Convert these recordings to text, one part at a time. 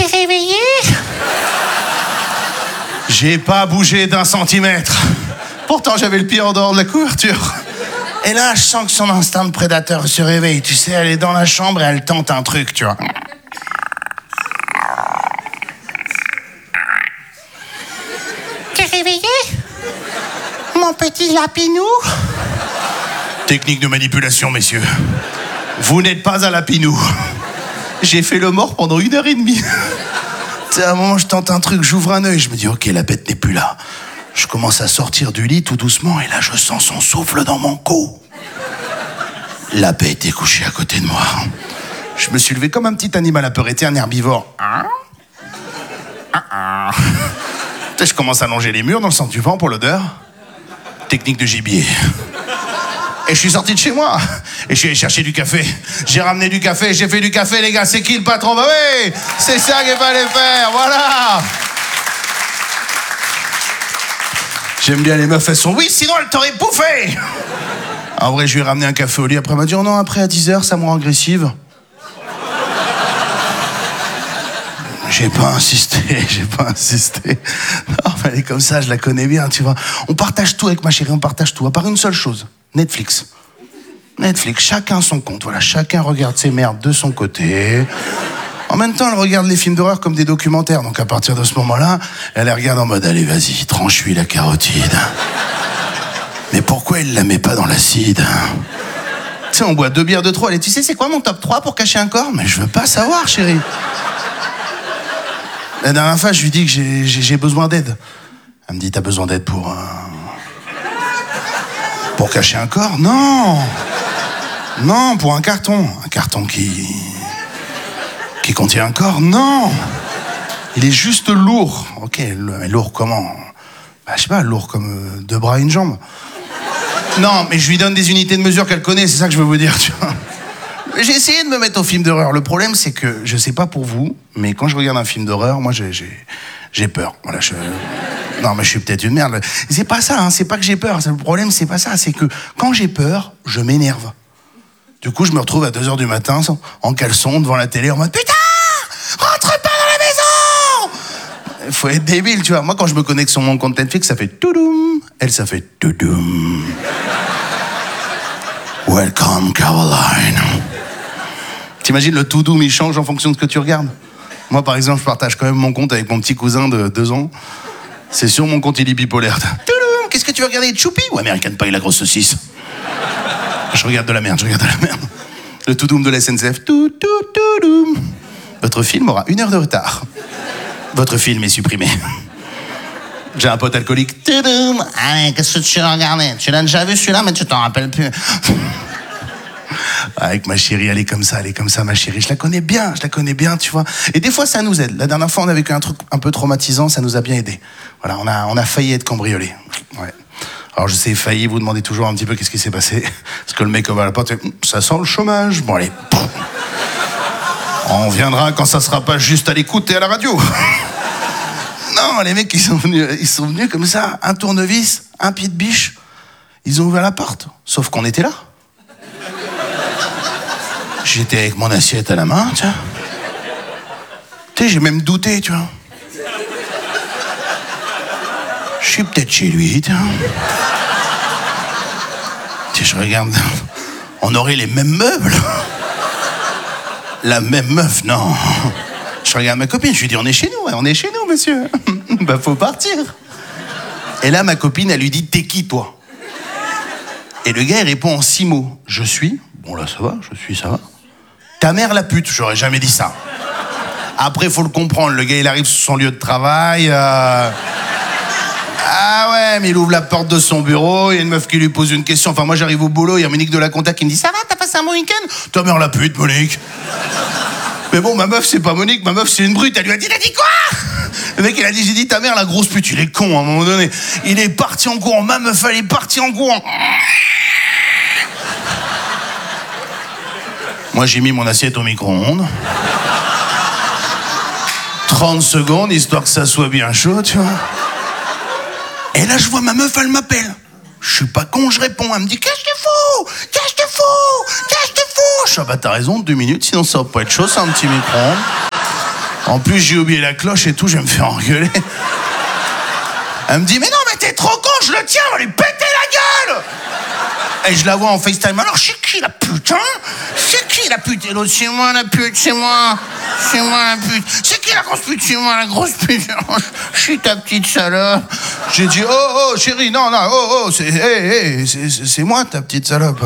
réveillé? J'ai pas bougé d'un centimètre. Pourtant, j'avais le pied en dehors de la couverture. Et là, je sens que son instinct de prédateur se réveille. Tu sais, elle est dans la chambre et elle tente un truc, tu vois. T'es réveillé? Mon petit lapinou? Technique de manipulation, messieurs. Vous n'êtes pas un lapinou. J'ai fait le mort pendant 1h30. Tu sais, à un moment, je tente un truc, j'ouvre un œil, je me dis, ok, la bête n'est plus là. Je commence à sortir du lit tout doucement, et là, je sens son souffle dans mon cou. La bête est couchée à côté de moi. Je me suis levé comme un petit animal apeuré, un herbivore. Tu sais, je commence à longer les murs dans le sens du vent pour l'odeur. Technique de gibier. Et je suis sorti de chez moi. Et je suis allé chercher du café. J'ai ramené du café, j'ai fait du café, les gars. C'est qui le patron? Bah oui, c'est ça qu'il fallait faire, voilà. J'aime bien les meufs, elles sont oui, sinon elles t'auraient bouffé. En vrai, je lui ai ramené un café au lit. Après, elle m'a dit, oh non, après à 10h, ça me rend agressive. J'ai pas insisté. Non, mais elle est comme ça, je la connais bien, tu vois. On partage tout avec ma chérie, on partage tout, à part une seule chose, Netflix, chacun son compte, voilà, chacun regarde ses merdes de son côté. En même temps, elle regarde les films d'horreur comme des documentaires, donc à partir de ce moment-là, elle les regarde en mode, allez, vas-y, tranche-lui la carotide. Mais pourquoi il la met pas dans l'acide? Tu sais, on boit 2 bières de trop, elle dit, tu sais, c'est quoi mon top 3 pour cacher un corps? Mais je veux pas savoir, chérie. La dernière fois, je lui dis que j'ai besoin d'aide. Elle me dit, t'as besoin d'aide pour cacher un corps? Non, pour un carton. Un carton qui contient un corps? Non. Il est juste lourd. Ok, mais lourd comment? Bah, je sais pas, lourd comme 2 bras et une jambe. Non, mais je lui donne des unités de mesure qu'elle connaît, c'est ça que je veux vous dire, tu vois. J'ai essayé de me mettre au film d'horreur. Le problème, c'est que, je sais pas pour vous, mais quand je regarde un film d'horreur, moi, j'ai peur. Voilà, non, mais je suis peut-être une merde. C'est pas ça, hein, c'est pas que j'ai peur. Le problème, c'est pas ça. C'est que quand j'ai peur, je m'énerve. Du coup, je me retrouve à 2h du matin, en caleçon, devant la télé, en mode, putain, rentre pas dans la maison! Faut être débile, tu vois. Moi, quand je me connecte sur mon compte Netflix, ça fait toudoum. Elle, ça fait toudoum. Welcome, Caroline. T'imagines, le to do, il change en fonction de ce que tu regardes. Moi, par exemple, je partage quand même mon compte avec mon petit cousin de 2 ans. C'est sur mon compte, il est bipolaire. Qu'est-ce que tu veux regarder? Choupi ou American Pie, la grosse saucisse? Je regarde de la merde. Le to doom de la SNCF. Toudoum. Votre film aura 1 heure de retard. Votre film est supprimé. J'ai un pote alcoolique. Toudoum. Allez, qu'est-ce que tu as regardé? Tu l'as déjà vu celui-là, mais tu t'en rappelles plus. Avec ma chérie, elle est comme ça, ma chérie. Je la connais bien, tu vois. Et des fois, ça nous aide. La dernière fois, on a vécu un truc un peu traumatisant, ça nous a bien aidé. Voilà, on a failli être cambriolés. Ouais. Alors, je sais, failli, vous demandez toujours un petit peu qu'est-ce qui s'est passé. Parce que le mec va à la porte, ça sent le chômage. Bon, allez. On viendra quand ça sera pas juste à l'écoute et à la radio. Non, les mecs, ils sont venus comme ça, un tournevis, un pied de biche. Ils ont ouvert la porte. Sauf qu'on était là. J'étais avec mon assiette à la main, tiens. Tu sais, j'ai même douté, tu vois. Je suis peut-être chez lui, tiens. Tu sais, je regarde. On aurait les mêmes meubles. La même meuf, non. Je regarde ma copine, je lui dis, on est chez nous, monsieur. Bah, faut partir. Et là, ma copine, elle lui dit, t'es qui, toi? Et le gars, il répond en 6 mots. Je suis. Bon, là, ça va, ça va. Ta mère, la pute, j'aurais jamais dit ça. Après, faut le comprendre, le gars, il arrive sur son lieu de travail. Ah ouais, mais il ouvre la porte de son bureau, il y a une meuf qui lui pose une question. Enfin, moi, j'arrive au boulot, il y a Monique de la Conta qui me dit, ça va, t'as passé un bon week-end? Ta mère, la pute, Monique. Mais bon, ma meuf, c'est pas Monique, ma meuf, c'est une brute. Elle lui a dit, t'as dit quoi? Le mec, il a dit, j'ai dit ta mère, la grosse pute. Il est con, à un moment donné. Il est parti en courant. Ma meuf, elle est partie en courant. Moi, j'ai mis mon assiette au micro-ondes. 30 secondes, histoire que ça soit bien chaud, tu vois. Et là, je vois ma meuf, elle m'appelle. Je suis pas con, je réponds. Elle me dit, qu'est-ce que tu fous? Qu'est-ce que tu fous? Qu'est-ce que tu fous? Je suis, ah bah t'as raison, 2 minutes, sinon ça va pas être chaud, c'est un petit micro-ondes. En plus, j'ai oublié la cloche et tout, je vais me faire engueuler. Elle me dit, mais non, mais t'es trop con, je le tiens, on va lui péter la gueule. Et je la vois en FaceTime. Alors, c'est qui la pute, hein? C'est qui la pute? Et l'autre, c'est moi la pute, c'est moi. C'est moi la pute. C'est qui la grosse pute? C'est moi la grosse pute. Je suis ta petite salope. J'ai dit, oh, chérie, non, c'est moi ta petite salope.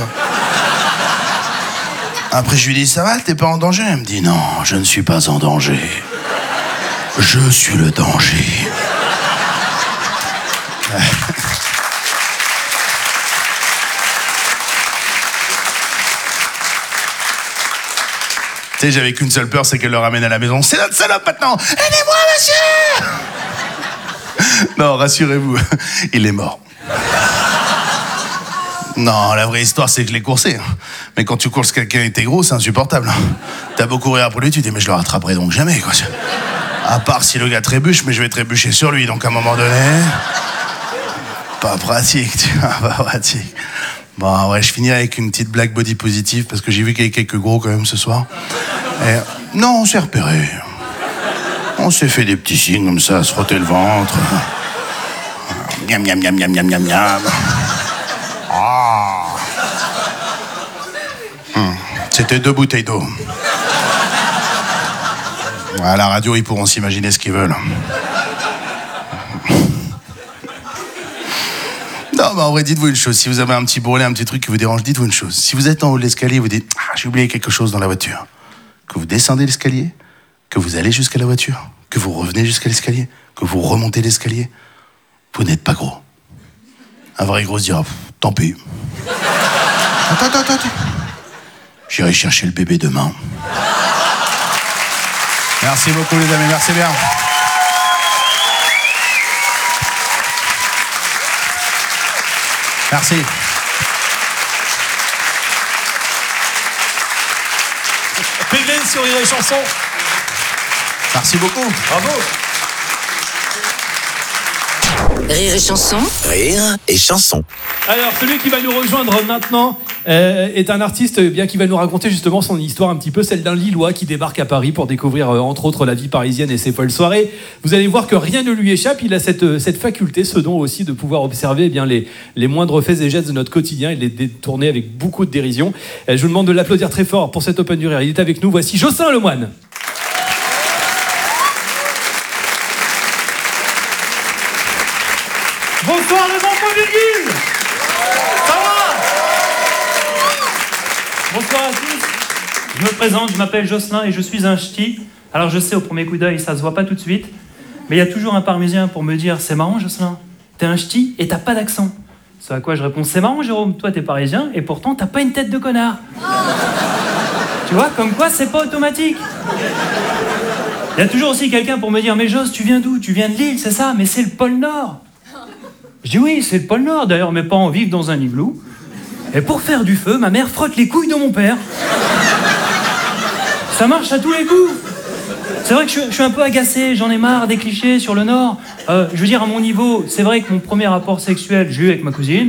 Après, je lui dis, ça va, t'es pas en danger? Elle me dit, non, je ne suis pas en danger. Je suis le danger. Tu sais, j'avais qu'une seule peur, c'est qu'elle le ramène à la maison. C'est notre salope maintenant. Aidez-moi, monsieur. Non, rassurez-vous, il est mort. Non, la vraie histoire, c'est que je l'ai coursé. Mais quand tu courses quelqu'un et t'es gros, c'est insupportable. T'as beau courir après lui, tu dis, mais je le rattraperai donc jamais, quoi. À part si le gars trébuche, mais je vais trébucher sur lui, donc à un moment donné... Pas pratique, tu vois, pas pratique. Bon, ouais, je finirai avec une petite blague body positive, parce que j'ai vu qu'il y avait quelques gros quand même ce soir. Et... Non, on s'est repérés. On s'est fait des petits signes comme ça, se frotter le ventre. Miam, miam, miam, miam, miam, miam, miam. Ah. C'était 2 bouteilles d'eau. À la radio, ils pourront s'imaginer ce qu'ils veulent. Non, mais en vrai, dites-vous une chose. Si vous avez un petit bourrelet, un petit truc qui vous dérange, dites-vous une chose. Si vous êtes en haut de l'escalier, vous dites « Ah, j'ai oublié quelque chose dans la voiture ». Que vous descendez l'escalier, que vous allez jusqu'à la voiture, que vous revenez jusqu'à l'escalier, que vous remontez l'escalier, vous n'êtes pas gros. Un vrai gros se dira « Tant pis. » Attends. J'irai chercher le bébé demain. Merci beaucoup, les amis. Merci bien. Merci. Péglen sur Rire et Chanson. Merci beaucoup. Bravo. Rire et Chanson. Rire et Chanson. Alors, celui qui va nous rejoindre maintenant est un artiste bien qui va nous raconter justement son histoire un petit peu, celle d'un Lillois qui débarque à Paris pour découvrir entre autres la vie parisienne et ses folles soirées. Vous allez voir que rien ne lui échappe, il a cette faculté, ce don aussi de pouvoir observer les moindres faits et gestes de notre quotidien et les détourner avec beaucoup de dérision. Je vous demande de l'applaudir très fort pour cet Open du Rire. Il est avec nous, voici Jocelyn Lemoine. Bonsoir le bon Virgile. Ça va? Bonsoir à tous. Je me présente, je m'appelle Jocelyn et je suis un ch'ti. Alors je sais, au premier coup d'œil, ça se voit pas tout de suite. Mais il y a toujours un Parisien pour me dire « C'est marrant Jocelyn, t'es un ch'ti et t'as pas d'accent. » Ce à quoi je réponds « C'est marrant Jérôme, toi t'es parisien et pourtant t'as pas une tête de connard. » Tu vois, comme quoi c'est pas automatique. Il y a toujours aussi quelqu'un pour me dire « Mais Jos, tu viens d'où? Tu viens de Lille, c'est ça? Mais c'est le pôle Nord. » Je dis oui, c'est le pôle Nord. D'ailleurs, mes parents vivent dans un igloo. Et pour faire du feu, ma mère frotte les couilles de mon père. Ça marche à tous les coups. C'est vrai que je suis un peu agacé, j'en ai marre des clichés sur le Nord. Je veux dire, à mon niveau, c'est vrai que mon premier rapport sexuel, j'ai eu avec ma cousine.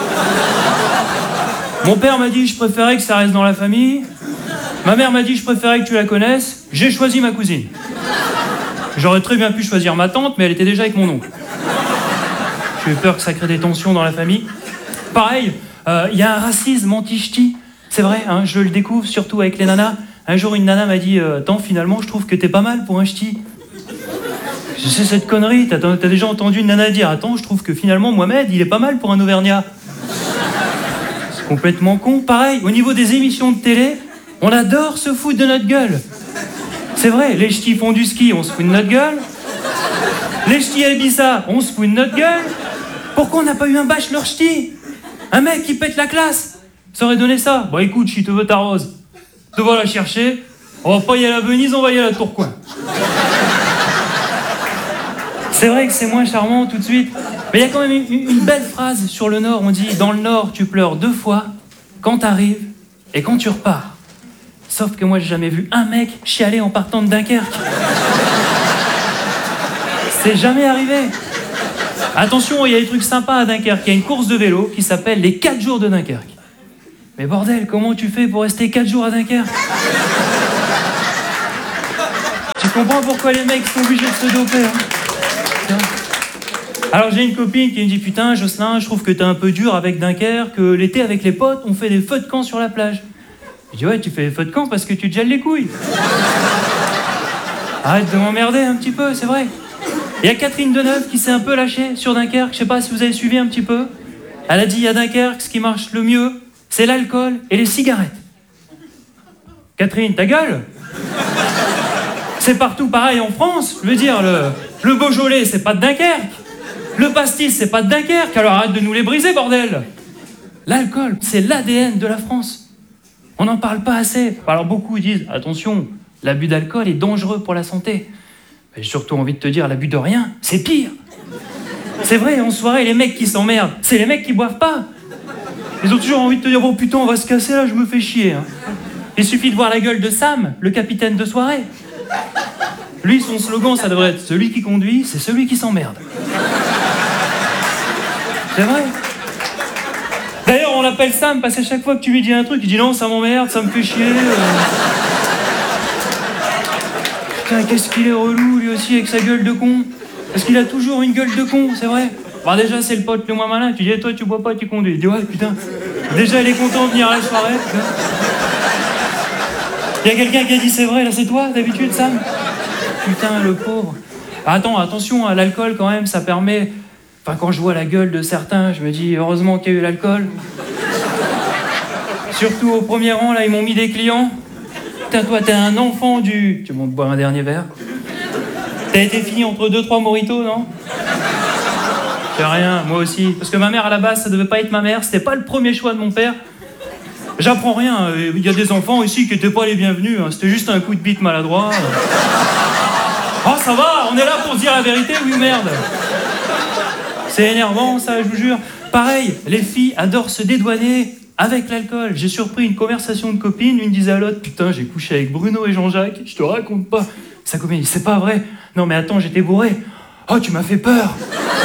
Mon père m'a dit je préférais que ça reste dans la famille. Ma mère m'a dit je préférais que tu la connaisses. J'ai choisi ma cousine. J'aurais très bien pu choisir ma tante, mais elle était déjà avec mon oncle. J'ai eu peur que ça crée des tensions dans la famille. Pareil, y a un racisme anti-ch'ti. C'est vrai, hein, je le découvre surtout avec les nanas. Un jour, une nana m'a dit « Attends, finalement, je trouve que t'es pas mal pour un ch'ti. » Je sais cette connerie, t'as déjà entendu une nana dire « Attends, je trouve que finalement, Mohamed, il est pas mal pour un Auvergnat. » C'est complètement con. Pareil, au niveau des émissions de télé, on adore se foutre de notre gueule. C'est vrai, les ch'tis font du ski, on se fout de notre gueule. Les ch'tis à Ibiza, on se fout de notre gueule. Pourquoi on n'a pas eu un bachelor ch'ti? Un mec qui pète la classe, ça aurait donné ça. Bon écoute, si tu veux ta rose, te va la chercher. On va pas y aller à Venise, on va y aller à Tourcoing. C'est vrai que c'est moins charmant tout de suite. Mais il y a quand même une belle phrase sur le Nord. On dit, dans le Nord, tu pleures 2 fois, quand t'arrives et quand tu repars. Sauf que moi, j'ai jamais vu un mec chialer en partant de Dunkerque. C'est jamais arrivé. Attention, il y a des trucs sympas à Dunkerque. Il y a une course de vélo qui s'appelle les 4 jours de Dunkerque. Mais bordel, comment tu fais pour rester 4 jours à Dunkerque? Je comprends pourquoi les mecs sont obligés de se doper. Hein. Alors j'ai une copine qui me dit « Putain, Jocelyn, je trouve que t'es un peu dur avec Dunkerque, que l'été avec les potes, on fait des feux de camp sur la plage. » Je dis « Ouais, tu fais des feux de camp parce que tu te gèles les couilles. » Arrête de m'emmerder un petit peu, c'est vrai. Il y a Catherine Deneuve qui s'est un peu lâchée sur Dunkerque, je sais pas si vous avez suivi un petit peu. Elle a dit à Dunkerque, ce qui marche le mieux, c'est l'alcool et les cigarettes. Catherine, ta gueule! C'est partout pareil en France. Je veux dire, le Beaujolais, c'est pas de Dunkerque. Le pastis, c'est pas de Dunkerque. Alors arrête de nous les briser, bordel! L'alcool, c'est l'ADN de la France. On n'en parle pas assez. Alors beaucoup disent, attention, l'abus d'alcool est dangereux pour la santé. J'ai surtout envie de te dire, l'abus de rien, c'est pire. C'est vrai, en soirée, les mecs qui s'emmerdent, c'est les mecs qui boivent pas. Ils ont toujours envie de te dire, bon putain, on va se casser là, je me fais chier. Hein. Il suffit de voir la gueule de Sam, le capitaine de soirée. Lui, son slogan, ça devrait être, celui qui conduit, c'est celui qui s'emmerde. C'est vrai. D'ailleurs, on l'appelle Sam parce qu'à chaque fois que tu lui dis un truc, il dit non, ça m'emmerde, ça me fait chier. Putain, qu'est-ce qu'il est relou, lui aussi, avec sa gueule de con. Parce qu'il a toujours une gueule de con, c'est vrai. Bon, déjà, c'est le pote le moins malin. Tu dis, toi, tu bois pas, tu conduis. Il dit, ouais, putain. Déjà, il est content de venir à la soirée. Il y a quelqu'un qui a dit, c'est vrai, là, c'est toi, d'habitude, Sam? Putain, le pauvre. Attends, attention, à l'alcool, quand même, ça permet... Enfin, quand je vois la gueule de certains, je me dis, heureusement qu'il y a eu l'alcool. Surtout au premier rang, là, ils m'ont mis des clients. Putain, toi, t'es un enfant du... Tu montes boire un dernier verre. T'as été fini entre 2-3 mojitos, non? C'est rien, moi aussi. Parce que ma mère, à la base, ça devait pas être ma mère. C'était pas le premier choix de mon père. J'apprends rien. Il y a des enfants ici qui étaient pas les bienvenus. Hein. C'était juste un coup de bite maladroit. Oh, ça va, on est là pour se dire la vérité, oui ou merde? C'est énervant, ça, je vous jure. Pareil, les filles adorent se dédouaner avec l'alcool. J'ai surpris une conversation de copines. Une disait à l'autre, putain, j'ai couché avec Bruno et Jean-Jacques. Je te raconte pas. Sa copine dit, c'est pas vrai. Non, mais attends, j'étais bourré. Oh, tu m'as fait peur.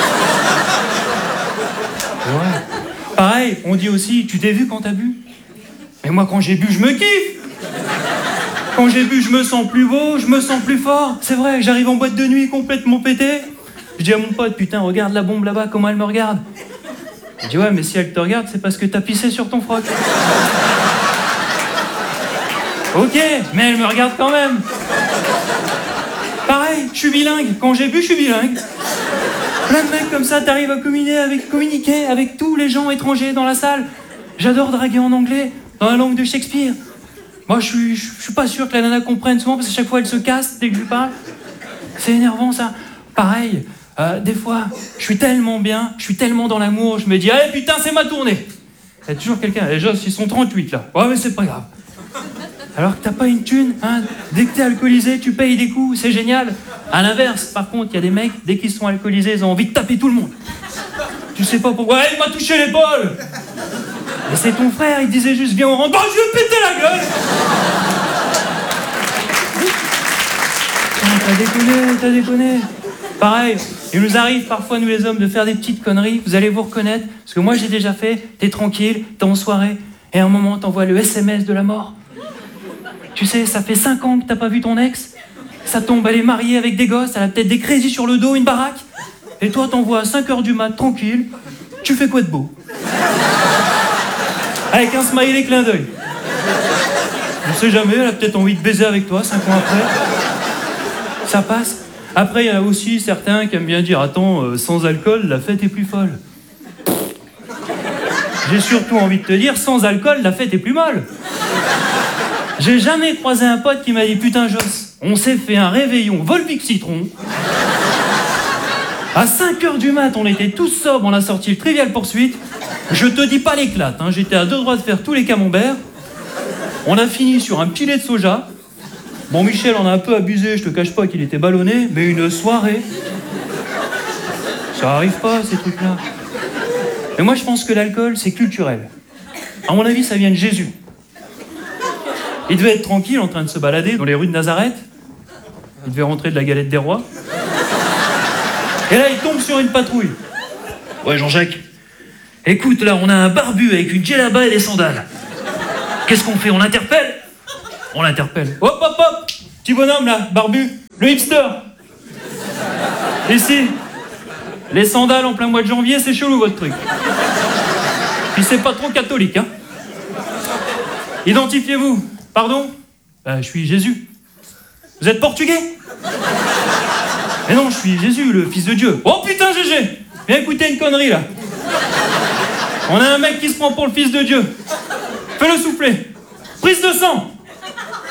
Ouais. Pareil, on dit aussi, tu t'es vu quand t'as bu? Mais moi, quand j'ai bu, je me kiffe. Quand j'ai bu, je me sens plus beau, je me sens plus fort. C'est vrai, j'arrive en boîte de nuit complètement pété. Je dis à mon pote, putain, regarde la bombe là-bas, comment elle me regarde. Il dit, ouais, mais si elle te regarde, c'est parce que t'as pissé sur ton froc. Ok, mais elle me regarde quand même. Pareil, je suis bilingue. Quand j'ai bu, je suis bilingue. Plein de mecs comme ça, t'arrives à communiquer avec tous les gens étrangers dans la salle. J'adore draguer en anglais, dans la langue de Shakespeare. Moi, je suis pas sûr que la nana comprenne souvent, parce que chaque fois, elle se casse dès que je lui parle. C'est énervant, ça. Pareil, des fois, je suis tellement bien, je suis tellement dans l'amour, je me dis, allez, putain, c'est ma tournée. Il y a toujours quelqu'un, les gens, ils sont 38, là. Ouais, mais c'est pas grave. Alors que t'as pas une thune, hein. Dès que t'es alcoolisé, tu payes des coups, c'est génial. À l'inverse, par contre, il y a des mecs, dès qu'ils sont alcoolisés, ils ont envie de taper tout le monde. Tu sais pas pourquoi. Ouais, il m'a touché l'épaule. Et c'est ton frère, il disait juste, viens, on rentre. Bon, je vais péter la gueule. T'as déconné. Pareil, il nous arrive parfois, nous les hommes, de faire des petites conneries. Vous allez vous reconnaître, parce que moi, j'ai déjà fait. T'es tranquille, t'es en soirée, et à un moment, t'envoies le SMS de la mort. Tu sais, ça fait 5 ans que t'as pas vu ton ex. Ça tombe, elle est mariée avec des gosses, elle a peut-être des crédits sur le dos, une baraque. Et toi, t'envoies à 5h du mat, tranquille. Tu fais quoi de beau? Avec un smiley clin d'œil. On sait jamais, elle a peut-être envie de baiser avec toi 5 ans après. Ça passe. Après, il y a aussi certains qui aiment bien dire, attends, sans alcool, la fête est plus folle. J'ai surtout envie de te dire, sans alcool, la fête est plus molle. J'ai jamais croisé un pote qui m'a dit, putain, Joss, on s'est fait un réveillon Volvic Citron. À 5h du mat, on était tous sobres, on a sorti le Trivial Poursuite. Je te dis pas l'éclate, hein, j'étais à 2 doigts de faire tous les camemberts. On a fini sur un petit lait de soja. Bon, Michel en a un peu abusé, je te cache pas qu'il était ballonné, mais une soirée. Ça arrive pas, ces trucs-là. Mais moi, je pense que l'alcool, c'est culturel. À mon avis, ça vient de Jésus. Il devait être tranquille en train de se balader dans les rues de Nazareth. Il devait rentrer de la galette des rois. Et là, il tombe sur une patrouille. Ouais, Jean-Jacques. Écoute, là, on a un barbu avec une djellaba et des sandales. Qu'est-ce qu'on fait? On l'interpelle? On l'interpelle. Hop, hop, hop! Petit bonhomme, là, barbu. Le hipster. Ici, les sandales en plein mois de janvier, c'est chelou votre truc. Puis c'est pas trop catholique, hein. Identifiez-vous. Pardon ? Je suis Jésus. Vous êtes portugais ? Mais non, je suis Jésus, le fils de Dieu. Oh putain, GG ! Viens écouter une connerie, là. On a un mec qui se prend pour le fils de Dieu. Fais-le souffler. Prise de sang. Alors ?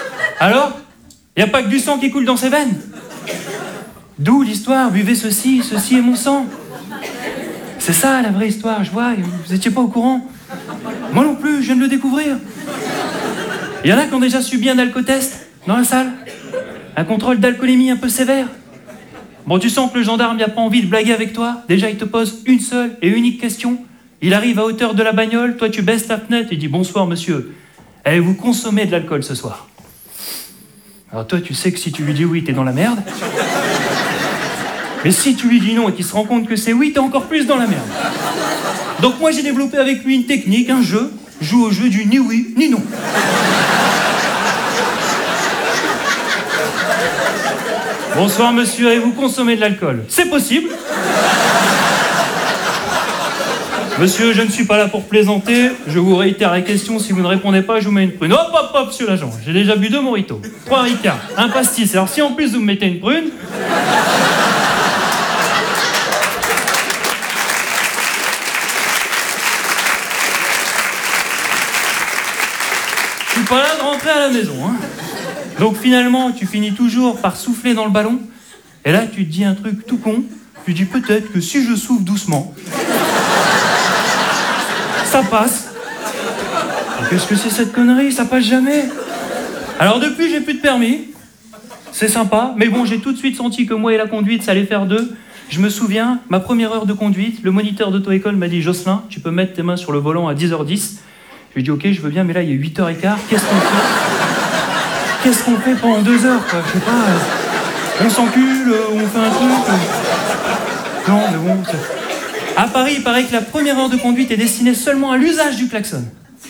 Y a pas que du sang qui coule dans ses veines. D'où l'histoire, buvez ceci est mon sang. C'est ça la vraie histoire, je vois, vous étiez pas au courant. Moi non plus, je viens de le découvrir. Il y en a qui ont déjà subi un alcotest dans la salle. Un contrôle d'alcoolémie un peu sévère. Bon, tu sens que le gendarme n'a pas envie de blaguer avec toi. Déjà, il te pose une seule et unique question. Il arrive à hauteur de la bagnole, toi tu baisses la fenêtre et dis « Bonsoir monsieur, avez-vous consommé de l'alcool ce soir ?» Alors toi, tu sais que si tu lui dis oui, t'es dans la merde. Mais si tu lui dis non et qu'il se rend compte que c'est oui, t'es encore plus dans la merde. Donc moi, j'ai développé avec lui une technique, un jeu. Je joue au jeu du ni oui, ni non. Bonsoir monsieur, avez-vous consommé de l'alcool ? C'est possible. Monsieur, je ne suis pas là pour plaisanter. Je vous réitère la question. Si vous ne répondez pas, je vous mets une prune. Hop, hop, hop, monsieur l'agent. J'ai déjà bu 2 mojitos, 3 ricards, un pastis. Alors si en plus vous me mettez une prune... Je suis pas là de rentrer à la maison, hein. Donc finalement, tu finis toujours par souffler dans le ballon. Et là, tu te dis un truc tout con. Tu dis peut-être que si je souffle doucement... ça passe. Qu'est-ce que c'est cette connerie ? Ça passe jamais. Alors depuis, j'ai plus de permis. C'est sympa, mais bon, j'ai tout de suite senti que moi et la conduite, ça allait faire 2. Je me souviens, ma première heure de conduite, le moniteur d'auto-école m'a dit « Jocelyn, tu peux mettre tes mains sur le volant à 10h10 ». Je lui ai dit « Ok, je veux bien, mais là, il est 8h15. Qu'est-ce qu'on fait pendant 2 heures, quoi ? Je sais pas, on s'encule, on fait un truc... Non, mais bon... À Paris, il paraît que la première heure de conduite est destinée seulement à l'usage du klaxon.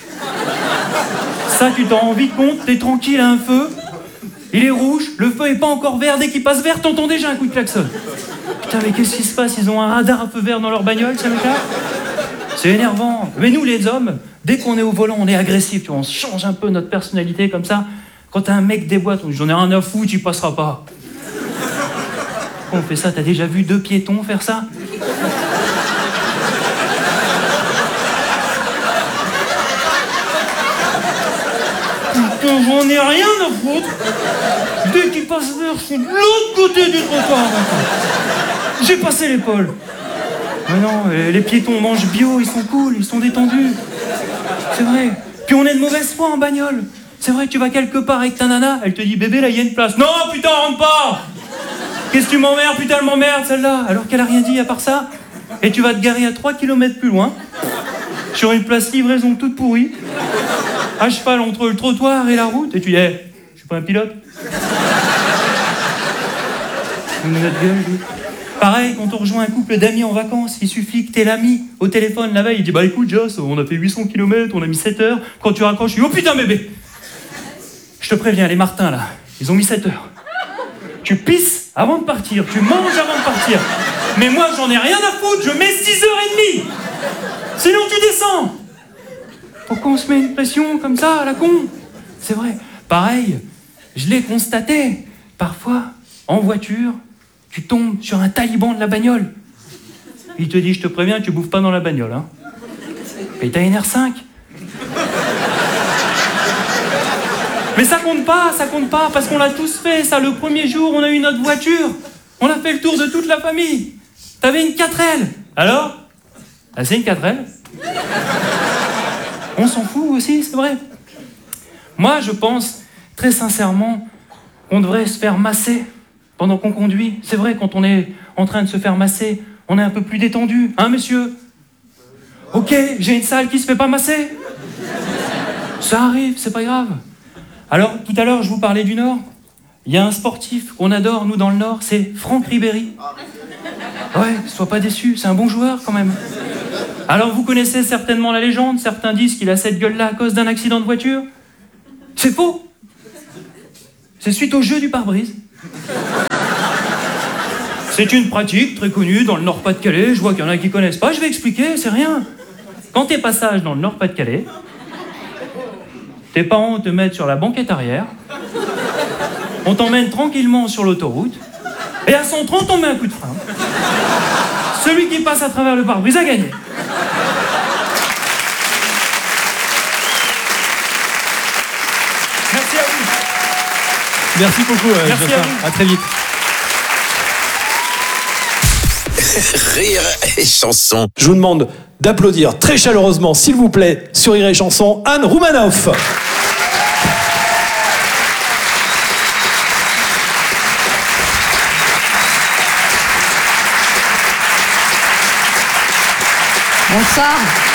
Ça, tu t'en rends vite compte, t'es tranquille à un feu, il est rouge, le feu est pas encore vert, dès qu'il passe vert, t'entends déjà un coup de klaxon. Putain, mais qu'est-ce qui se passe ? Ils ont un radar à feu vert dans leur bagnole, ça mec-là ? C'est énervant. Mais nous, les hommes, dès qu'on est au volant, on est agressif, tu vois, on change un peu notre personnalité comme ça. Quand t'as un mec déboîte, on dit « J'en ai rien à foutre, il passera pas. » On fait ça, t'as déjà vu 2 piétons faire ça ? J'en ai rien à foutre. Dès qu'il passe vert, je suis de l'autre côté du trottoir. J'ai passé l'épaule. Mais non, les piétons mangent bio, ils sont cool, ils sont détendus. C'est vrai. Puis on est de mauvaise foi en bagnole. C'est vrai, tu vas quelque part avec ta nana, elle te dit bébé, là il y a une place. Non, putain, rentre pas. Qu'est-ce que tu m'emmerdes, putain, elle m'emmerde celle-là. Alors qu'elle a rien dit à part ça. Et tu vas te garer à 3 km plus loin, sur une place livraison toute pourrie, à cheval entre le trottoir et la route, et tu dis hey, je suis pas un pilote. Notre gueule, lui. Pareil, quand on rejoint un couple d'amis en vacances, il suffit que t'aies l'ami au téléphone la veille, il dit bah écoute Joss, on a fait 800 km, on a mis 7 heures, quand tu raccroches, je dis oh putain bébé, je te préviens, les Martins là, ils ont mis 7 heures. Tu pisses avant de partir, tu manges avant de partir. Mais moi j'en ai rien à foutre, je mets 6h30. Sinon tu descends. Pourquoi on se met une pression comme ça à la con ? C'est vrai. Pareil, je l'ai constaté. Parfois, en voiture, tu tombes sur un taliban de la bagnole. Il te dit, je te préviens, tu bouffes pas dans la bagnole. Hein. Et t'as une R5. Mais ça compte pas, parce qu'on l'a tous fait, ça. Le premier jour, on a eu notre voiture. On a fait le tour de toute la famille. T'avais une 4L. Alors ? Ah, c'est une 4L. On s'en fout aussi, c'est vrai. Moi, je pense, très sincèrement, qu'on devrait se faire masser pendant qu'on conduit. C'est vrai, quand on est en train de se faire masser, on est un peu plus détendu. Hein, monsieur ? Ok, j'ai une salle qui se fait pas masser. Ça arrive, c'est pas grave. Alors, tout à l'heure, je vous parlais du Nord. Il y a un sportif qu'on adore, nous, dans le Nord, c'est Franck Ribéry. Ouais, sois pas déçu, c'est un bon joueur, quand même. Alors, vous connaissez certainement la légende. Certains disent qu'il a cette gueule-là à cause d'un accident de voiture. C'est faux. C'est suite au jeu du pare-brise. C'est une pratique très connue dans le Nord-Pas-de-Calais. Je vois qu'il y en a qui connaissent pas. Je vais expliquer, c'est rien. Quand t'es passage dans le Nord-Pas-de-Calais, tes parents te mettent sur la banquette arrière, on t'emmène tranquillement sur l'autoroute, et à 130, on met un coup de frein. Celui qui passe à travers le pare-brise a gagné. Merci à vous. Merci beaucoup, Merci Jocelyn. à vous. À très vite. Rire et chanson. Je vous demande d'applaudir très chaleureusement, s'il vous plaît, sur Rire et Chanson, Anne Roumanoff. Bonsoir.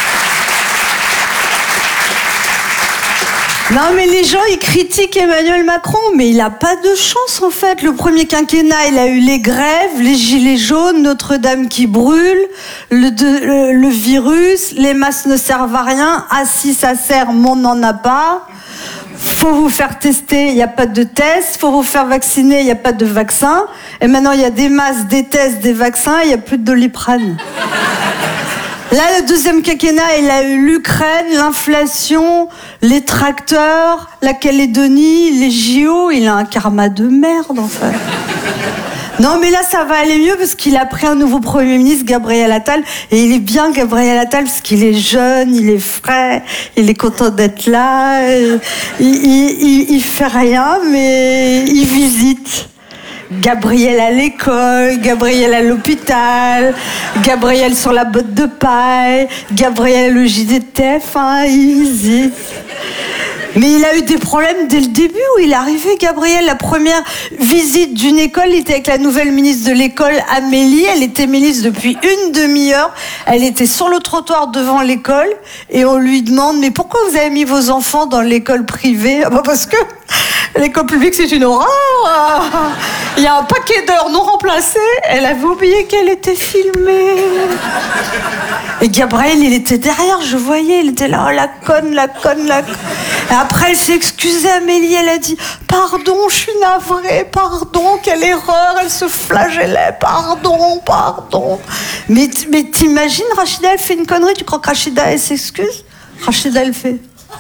Non mais les gens ils critiquent Emmanuel Macron, mais il a pas de chance en fait. Le premier quinquennat il a eu les grèves, les gilets jaunes, Notre-Dame qui brûle, le virus, les masques ne servent à rien, ah si ça sert mais on n'en a pas. Faut vous faire tester, il n'y a pas de test. Faut vous faire vacciner, il n'y a pas de vaccin. Et maintenant il y a des masques, des tests, des vaccins, il n'y a plus de Doliprane. Là, le deuxième quinquennat, il a eu l'Ukraine, l'inflation, les tracteurs, la Calédonie, les JO. Il a un karma de merde, en fait. Non, mais là, ça va aller mieux parce qu'il a pris un nouveau Premier ministre, Gabriel Attal. Et il est bien, Gabriel Attal, parce qu'il est jeune, il est frais, il est content d'être là. Il fait rien, mais il visite. Gabriel à l'école, Gabriel à l'hôpital, Gabriel sur la botte de paille, Gabriel au JDTF, hein, il visite. Mais il a eu des problèmes dès le début où il est arrivé, Gabriel. La première visite d'une école, il était avec la nouvelle ministre de l'école, Amélie. Elle était ministre depuis une demi-heure. Elle était sur le trottoir devant l'école et on lui demande « Mais pourquoi vous avez mis vos enfants dans l'école privée ?» Ah bah parce que l'école publique, c'est une horreur. Il y a un paquet d'heures non remplacées. Elle avait oublié qu'elle était filmée. Et Gabriel, il était derrière, je voyais. Il était là, oh la conne, la conne, la conne. Et après, elle s'est excusée, Amélie. Elle a dit, pardon, je suis navrée, pardon, quelle erreur. Elle se flagellait, pardon, pardon. Mais t'imagines, Rachida, elle fait une connerie. Tu crois que Rachida, elle s'excuse? Rachida, elle fait...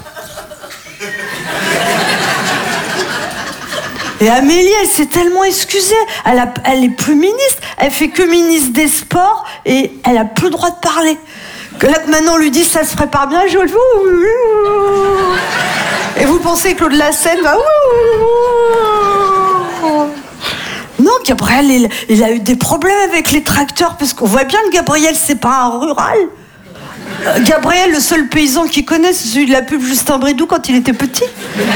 Et Amélie, elle s'est tellement excusée. Elle est plus ministre. Elle fait que ministre des Sports et elle a plus le droit de parler. Que là, maintenant, on lui dit ça se prépare bien. Je le et vous pensez que Claude Lassène va. Non, Gabriel, il a eu des problèmes avec les tracteurs parce qu'on voit bien que Gabriel, c'est pas un rural. Gabriel, le seul paysan qu'il connaît, c'est celui de la pub Justin Bridou quand il était petit.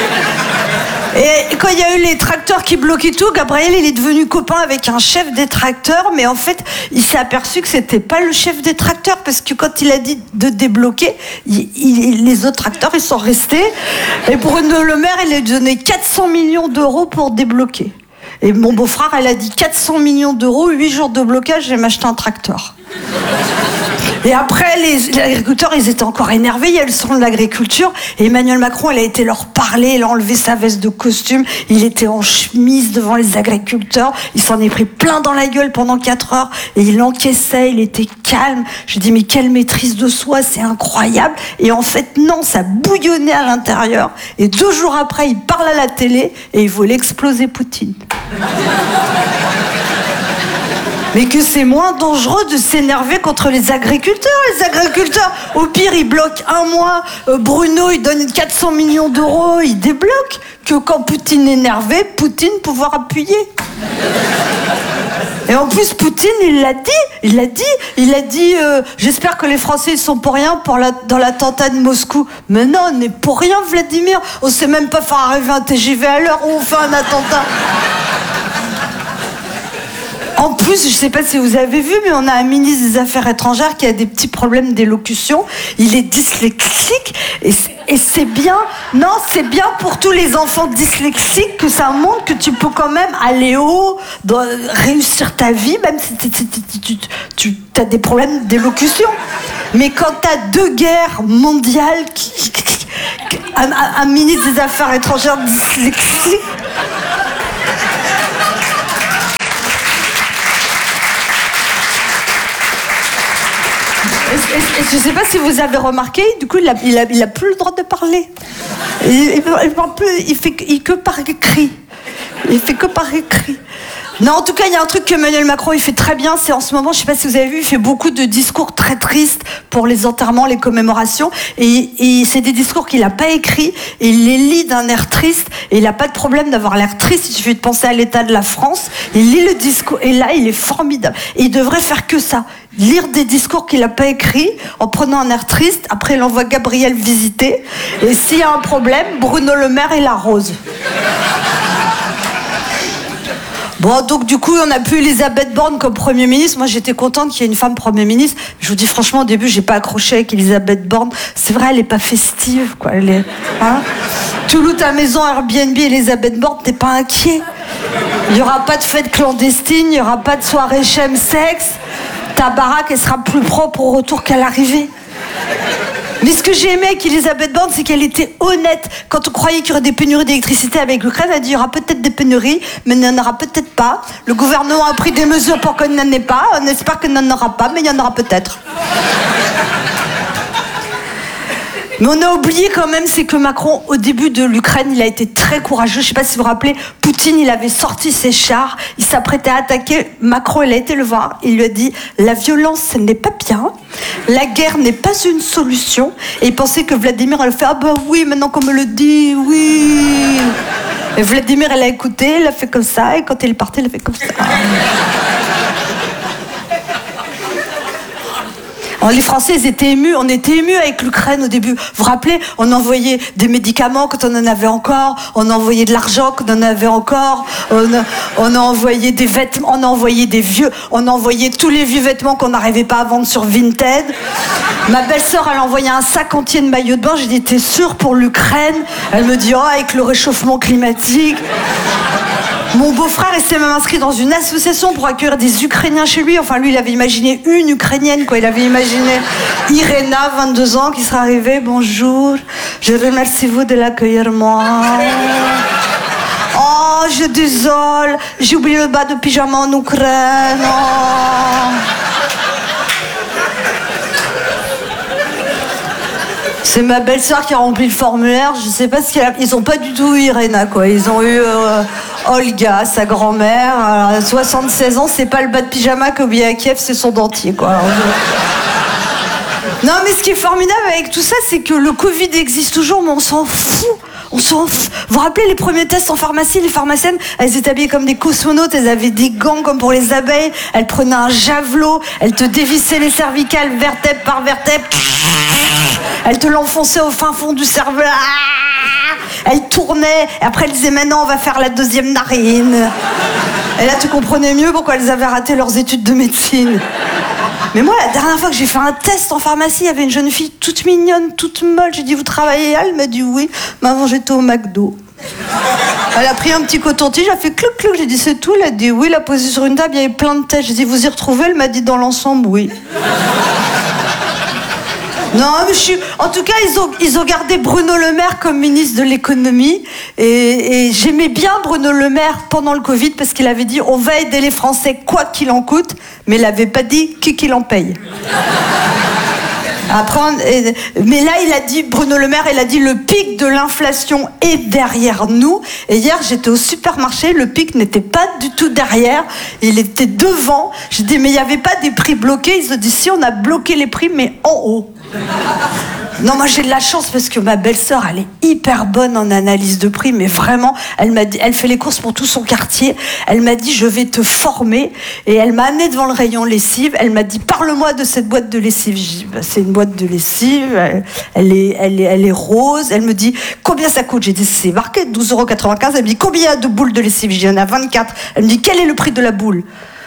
Et quand il y a eu les tracteurs qui bloquaient tout, Gabriel, il est devenu copain avec un chef des tracteurs, mais en fait, il s'est aperçu que c'était pas le chef des tracteurs, parce que quand il a dit de débloquer, les autres tracteurs, ils sont restés. Et pour Le Maire, il a donné 400 millions d'euros pour débloquer. Et mon beau-frère, elle a dit 400 millions d'euros, 8 jours de blocage, je vais m'acheter un tracteur. Et après, les agriculteurs, ils étaient encore énervés. Il y a le salon de l'agriculture. Et Emmanuel Macron, il a été leur parler. Il a enlevé sa veste de costume. Il était en chemise devant les agriculteurs. Il s'en est pris plein dans la gueule pendant 4 heures. Et il encaissait, il était calme. Je dis, mais quelle maîtrise de soi, c'est incroyable. Et en fait, non, ça bouillonnait à l'intérieur. Et 2 jours après, il parle à la télé et il voulait exploser Poutine. Mais que c'est moins dangereux de s'énerver contre les agriculteurs. Les agriculteurs, au pire, ils bloquent 1 mois. Bruno, il donne 400 millions d'euros, il débloque. Que quand Poutine est énervé, Poutine pouvoir appuyer. Et en plus, Poutine, il a dit, j'espère que les Français ils sont pour rien dans l'attentat de Moscou. Mais non, on n'est pour rien, Vladimir. On sait même pas faire arriver un TGV à l'heure où on fait un attentat. En plus, je sais pas si vous avez vu, mais on a un ministre des Affaires étrangères qui a des petits problèmes d'élocution. Il est dyslexique et c'est bien. Non, c'est bien pour tous les enfants dyslexiques que ça montre que tu peux quand même aller haut, réussir ta vie, même si tu as des problèmes d'élocution. Mais quand tu as 2 guerres mondiales, un ministre des Affaires étrangères dyslexique... Et je sais pas si vous avez remarqué, du coup, il a plus le droit de parler. Il parle plus, il que par écrit. Il fait que par écrit. Non, en tout cas, il y a un truc qu'Emmanuel Macron, il fait très bien, c'est en ce moment, je sais pas si vous avez vu, il fait beaucoup de discours très tristes pour les enterrements, les commémorations, et c'est des discours qu'il n'a pas écrits, et il les lit d'un air triste, et il n'a pas de problème d'avoir l'air triste, il suffit de penser à l'état de la France, il lit le discours, et là, il est formidable. Et il devrait faire que ça, lire des discours qu'il n'a pas écrits, en prenant un air triste, après il envoie Gabriel visiter, et s'il y a un problème, Bruno Le Maire, il l'arrose. Bon, donc du coup, on a pu Elisabeth Borne comme Premier ministre. Moi, j'étais contente qu'il y ait une femme Premier ministre. Je vous dis franchement, au début, j'ai pas accroché avec Elisabeth Borne. C'est vrai, elle est pas festive, quoi. Elle est, hein. Tu loues ta maison Airbnb, Elisabeth Borne, t'es pas inquiet. Il y aura pas de fête clandestine, il y aura pas de soirée chemsex. Ta baraque, elle sera plus propre au retour qu'à l'arrivée. Mais ce que j'ai aimé avec Elisabeth Borne, c'est qu'elle était honnête. Quand on croyait qu'il y aurait des pénuries d'électricité avec l'Ukraine, elle a dit il y aura peut-être des pénuries, mais il n'y en aura peut-être pas. Le gouvernement a pris des mesures pour qu'il n'y en ait pas. On espère qu'il n'y en aura pas, mais il y en aura peut-être. Mais on a oublié quand même, c'est que Macron, au début de l'Ukraine, il a été très courageux. Je ne sais pas si vous vous rappelez, Poutine, il avait sorti ses chars, il s'apprêtait à attaquer. Macron, il a été le voir, il lui a dit « La violence, ce n'est pas bien, la guerre n'est pas une solution. » Et il pensait que Vladimir allait faire « Ah bah oui, maintenant qu'on me le dit, oui !» Et Vladimir, elle a écouté, il a fait comme ça, et quand il est parti, il a fait comme ça. Les Français, ils étaient émus. On était émus avec l'Ukraine au début. Vous vous rappelez, on envoyait des médicaments quand on en avait encore. On envoyait de l'argent quand on en avait encore. On a envoyé des vêtements. On a envoyé des vieux. On a envoyé tous les vieux vêtements qu'on n'arrivait pas à vendre sur Vinted. Ma belle-sœur, elle a envoyé un sac entier de maillots de bain. J'ai dit, t'es sûre pour l'Ukraine? Elle me dit, oh, avec le réchauffement climatique. Mon beau-frère, il s'est même inscrit dans une association pour accueillir des Ukrainiens chez lui. Enfin, lui, il avait imaginé une Ukrainienne, quoi. Il avait imaginé Irena, 22 ans, qui serait arrivée. Bonjour, je remercie vous de l'accueillir moi. Oh, je désole, j'ai oublié le bas de pyjama en Ukraine. Oh. C'est ma belle-sœur qui a rempli le formulaire. Je sais pas ce qu'elle a... Ils ont pas du tout eu Irena, quoi. Ils ont eu Olga, sa grand-mère. À 76 ans, c'est pas le bas de pyjama qu'a oublié à Kiev, c'est son dentier, quoi. Alors, non, mais ce qui est formidable avec tout ça, c'est que le Covid existe toujours, mais on s'en fout. On s'en fout. Vous vous rappelez les premiers tests en pharmacie, les pharmaciennes, elles étaient habillées comme des cosmonautes, elles avaient des gants comme pour les abeilles, elles prenaient un javelot, elles te dévissaient les cervicales vertèbre par vertèbre, elles te l'enfonçaient au fin fond du cerveau, elles tournaient, et après elles disaient maintenant on va faire la deuxième narine. Et là tu comprenais mieux pourquoi elles avaient raté leurs études de médecine. Mais moi, la dernière fois que j'ai fait un test en pharmacie, il y avait une jeune fille toute mignonne, toute molle. J'ai dit, vous travaillez là? Elle m'a dit oui. Mais avant, j'étais au McDo. Elle a pris un petit coton-tige, elle a fait clouc clouc. J'ai dit, c'est tout? Elle a dit oui, elle a posé sur une table, il y avait plein de tests. J'ai dit, vous y retrouvez? Elle m'a dit, dans l'ensemble, oui. Non, mais en tout cas, ils ont gardé Bruno Le Maire comme ministre de l'économie. Et j'aimais bien Bruno Le Maire pendant le Covid parce qu'il avait dit on va aider les Français quoi qu'il en coûte, mais il n'avait pas dit qui en paye. Après, mais là, il a dit, Bruno Le Maire, il a dit le pic de l'inflation est derrière nous. Et hier, j'étais au supermarché, le pic n'était pas du tout derrière, il était devant. J'ai dit, mais il n'y avait pas des prix bloqués. Ils ont dit, si, on a bloqué les prix, mais en haut. Non, moi j'ai de la chance parce que ma belle-sœur, elle est hyper bonne en analyse de prix, mais vraiment, elle m'a dit, elle fait les courses pour tout son quartier. Elle m'a dit, je vais te former. Et elle m'a amenée devant le rayon lessive. Elle m'a dit, parle-moi de cette boîte de lessive. J'ai dit, bah, c'est une boîte de lessive. Elle est rose. Elle me dit, combien ça coûte? J'ai dit, c'est marqué 12,95 €. Elle me dit, combien il y a de boules de lessive? J'ai dit, il y en a 24. Elle me dit, quel est le prix de la boule?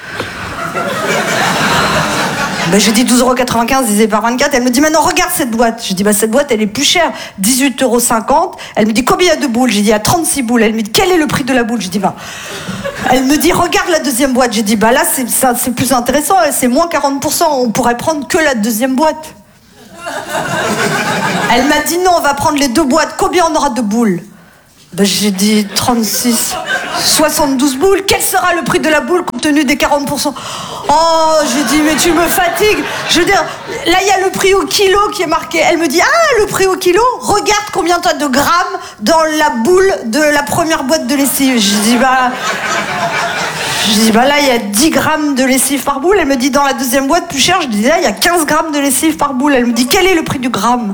Ben, j'ai dit 12,95 € divisé par 24. Elle me dit, maintenant regarde cette boîte. Je dis, bah, cette boîte, elle est plus chère, 18,50 €. Elle me dit, combien il y a de boules? J'ai dit, il y a 36 boules. Elle me dit, quel est le prix de la boule? Je dis, bah. Elle me dit, regarde la deuxième boîte. J'ai dit, bah là, c'est plus intéressant, c'est moins 40%. On pourrait prendre que la deuxième boîte. Elle m'a dit, non, on va prendre les deux boîtes. Combien on aura de boules? Ben, j'ai dit 36. 72 boules. Quel sera le prix de la boule compte tenu des 40%? Oh, j'ai dit, mais tu me fatigues. Je veux dire, là, il y a le prix au kilo qui est marqué. Elle me dit, ah, le prix au kilo, regarde combien t'as de grammes dans la boule de la première boîte de lessive. Je dis, là, il y a 10 grammes de lessive par boule. Elle me dit, dans la deuxième boîte, plus cher. Je dis, là, il y a 15 grammes de lessive par boule. Elle me dit, quel est le prix du gramme?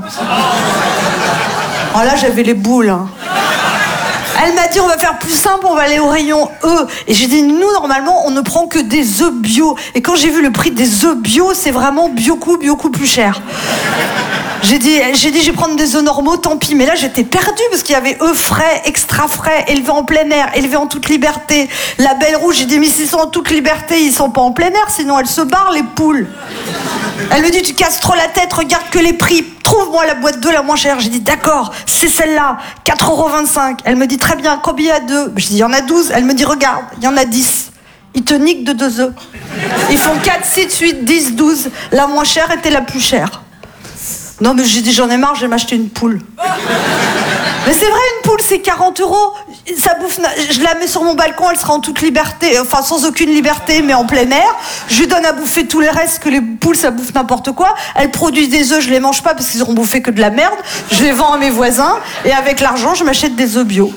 Oh là, j'avais les boules. Hein. Elle m'a dit, on va faire plus simple, on va aller au rayon œufs. Et j'ai dit, nous, normalement, on ne prend que des œufs bio. Et quand j'ai vu le prix des œufs bio, c'est vraiment bio coup plus cher. J'ai dit, je vais prendre des œufs normaux, tant pis. Mais là, j'étais perdue parce qu'il y avait œufs frais, extra frais, élevés en plein air, élevés en toute liberté. La Belle Rouge, j'ai dit, mais s'ils sont en toute liberté, ils sont pas en plein air, sinon elles se barrent, les poules. Elle me dit, tu casses trop la tête, regarde que les prix. Trouve-moi la boîte d'œufs la moins chère. J'ai dit, d'accord, c'est celle-là, 4,25 €. Elle me dit, très bien, combien il y a d'œufs? Je dis, il y en a 12. Elle me dit, regarde, il y en a 10. Ils te niquent de 2 œufs. Ils font 4, 6, 8, 10, 12. La moins chère était la plus chère. Non, mais j'ai dit, j'en ai marre, je vais m'acheter une poule. Mais c'est vrai, une poule, c'est 40 €. Ça bouffe, je la mets sur mon balcon, elle sera en toute liberté, enfin sans aucune liberté, mais en plein air. Je lui donne à bouffer tous les restes, que les poules, ça bouffe n'importe quoi. Elles produisent des œufs, je les mange pas parce qu'ils auront bouffé que de la merde. Je les vends à mes voisins, et avec l'argent, je m'achète des œufs bio.